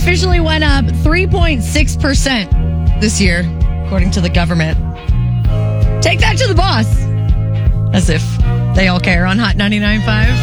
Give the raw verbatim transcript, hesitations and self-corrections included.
officially went up three point six percent this year, according to the government. Take that to the boss. As if they all care on Hot ninety-nine point five.